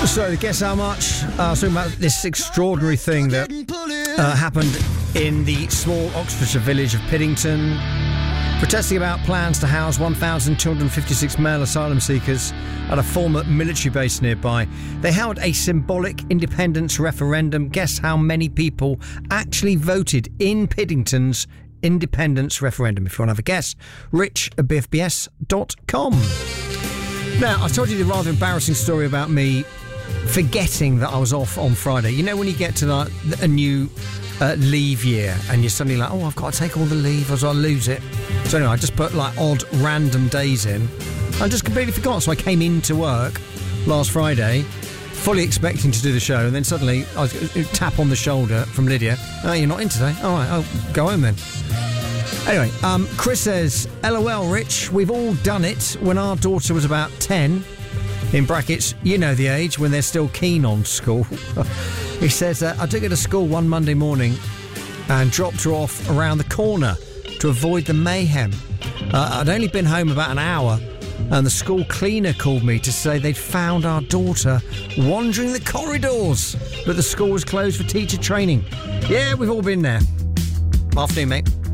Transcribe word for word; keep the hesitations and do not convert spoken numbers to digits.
So, guess how much? Uh, I was talking about this extraordinary thing that uh, happened in the small Oxfordshire village of Piddington, protesting about plans to house one thousand two hundred fifty-six male asylum seekers at a former military base nearby. They held a symbolic independence referendum. Guess how many people actually voted in Piddington's independence referendum? If you want to have a guess, rich at b f b s dot com. Now, I told you the rather embarrassing story about me forgetting that I was off on Friday. You know when you get to like a new uh, leave year and you're suddenly like, oh, I've got to take all the leave, or I'll lose it. So anyway, I just put like odd random days in. I just completely forgot. So I came into work last Friday, fully expecting to do the show, and then suddenly I was a tap on the shoulder from Lydia. Oh, you're not in today? All right, I'll go home then. Anyway, um, Chris says, LOL, Rich, we've all done it when our daughter was about ten. In brackets, you know the age when they're still keen on school. He says, uh, I took her to school one Monday morning and dropped her off around the corner to avoid the mayhem. Uh, I'd only been home about an hour and the school cleaner called me to say they'd found our daughter wandering the corridors, but the school was closed for teacher training. Yeah, we've all been there. Afternoon, mate.